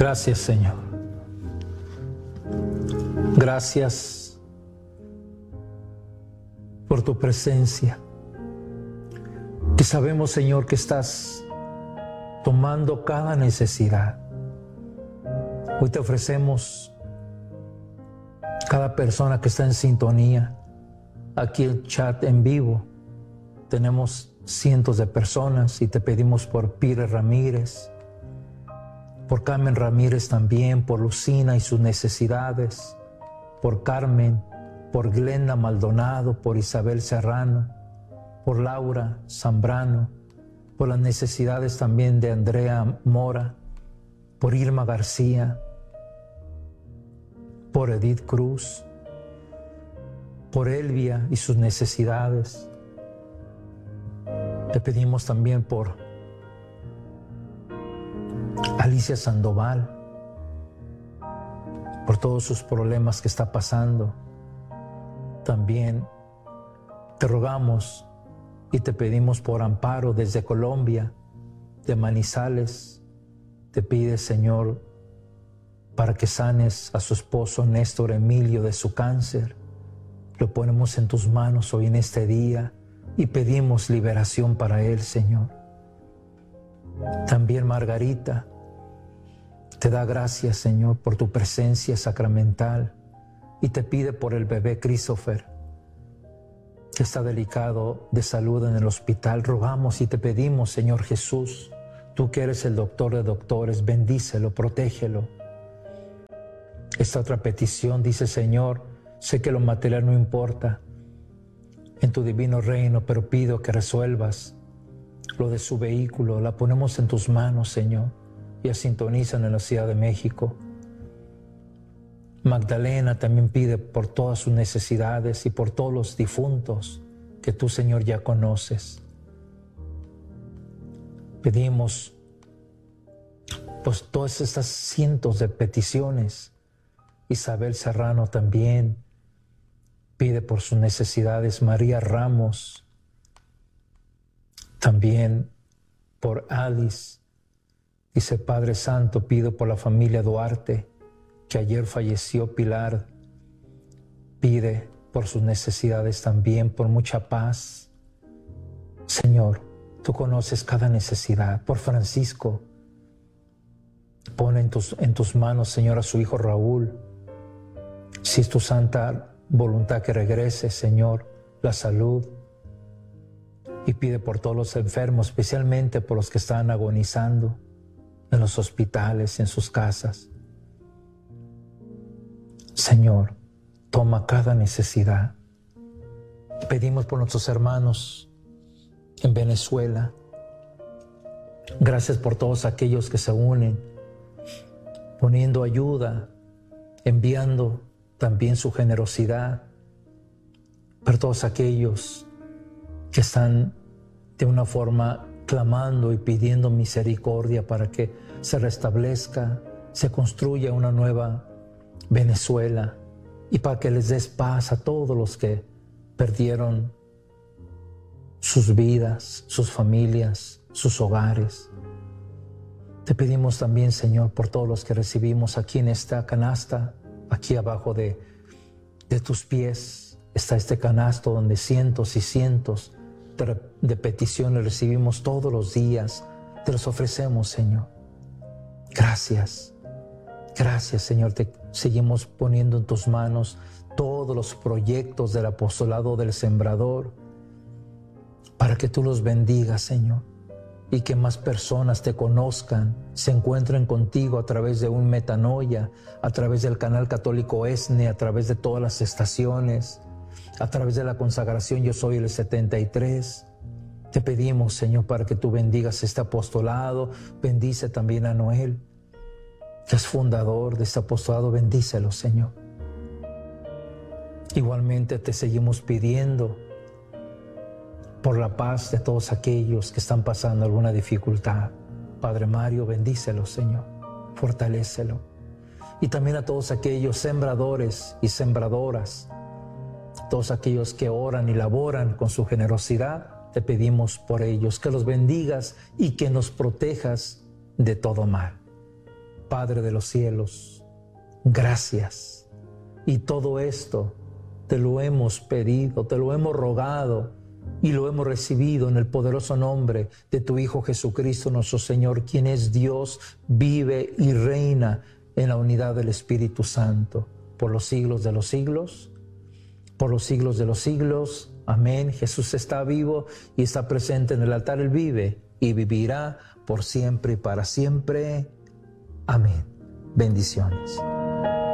Gracias, Señor. Gracias por tu presencia. Que sabemos, Señor, que estás tomando cada necesidad. Hoy te ofrecemos cada persona que está en sintonía. Aquí el chat en vivo. Tenemos cientos de personas y te pedimos por Pire Ramírez, por Carmen Ramírez también, por Lucina y sus necesidades, por Carmen, por Glenda Maldonado, por Isabel Serrano, por Laura Zambrano, por las necesidades también de Andrea Mora, por Irma García, por Edith Cruz, por Elvia y sus necesidades. Te pedimos también por Alicia Sandoval, por todos sus problemas que está pasando. También te rogamos y te pedimos por Amparo desde Colombia, de Manizales. Te pide, Señor, para que sanes a su esposo Néstor Emilio de su cáncer. Lo ponemos en tus manos hoy en este día y pedimos liberación para él, Señor. También Margarita te da gracias, Señor, por tu presencia sacramental y te pide por el bebé Christopher, que está delicado de salud en el hospital. Rogamos y te pedimos, Señor Jesús, tú que eres el doctor de doctores, bendícelo, protégelo. Esta otra petición dice, Señor, sé que lo material no importa en tu divino reino, pero pido que resuelvas lo de su vehículo. La ponemos en tus manos, Señor. Ya sintonizan en la Ciudad de México. Magdalena también pide por todas sus necesidades y por todos los difuntos que tú, Señor, ya conoces. Pedimos pues todas estas cientos de peticiones. Isabel Serrano también pide por sus necesidades. María Ramos también por Alice. Dice, Padre Santo, pido por la familia Duarte, que ayer falleció. Pilar pide por sus necesidades también, por mucha paz. Señor, tú conoces cada necesidad. Por Francisco, pon en tus manos, Señor, a su hijo Raúl. Si es tu santa voluntad que regrese, Señor, la salud. Y pide por todos los enfermos, especialmente por los que están agonizando en los hospitales, en sus casas. Señor, toma cada necesidad. Pedimos por nuestros hermanos en Venezuela. Gracias por todos aquellos que se unen, poniendo ayuda, enviando también su generosidad. Por todos aquellos que están de una forma clamando y pidiendo misericordia para que se restablezca, se construya una nueva Venezuela y para que les des paz a todos los que perdieron sus vidas, sus familias, sus hogares. Te pedimos también, Señor, por todos los que recibimos aquí en esta canasta, aquí abajo de tus pies está este canasto donde cientos y cientos de peticiones recibimos todos los días. Te los ofrecemos, Señor. Gracias. Gracias, Señor. Te seguimos poniendo en tus manos todos los proyectos del apostolado del Sembrador para que tú los bendigas, Señor, y que más personas te conozcan, se encuentren contigo a través de un Metanoia, a través del canal católico ESNE, a través de todas las estaciones, a través de la consagración Yo Soy el 73. Te pedimos, Señor, para que tú bendigas este apostolado. Bendice también a Noel, que es fundador de este apostolado. Bendícelo, Señor. Igualmente te seguimos pidiendo por la paz de todos aquellos que están pasando alguna dificultad. Padre Mario, bendícelo, Señor. Fortalécelo. Y también a todos aquellos sembradores y sembradoras, todos aquellos que oran y laboran con su generosidad, te pedimos por ellos que los bendigas y que nos protejas de todo mal. Padre de los cielos, gracias. Y todo esto te lo hemos pedido, te lo hemos rogado y lo hemos recibido en el poderoso nombre de tu Hijo Jesucristo nuestro Señor, quien es Dios, vive y reina en la unidad del Espíritu Santo, por los siglos de los siglos, por los siglos de los siglos. Amén. Jesús está vivo y está presente en el altar. Él vive y vivirá por siempre y para siempre. Amén. Bendiciones.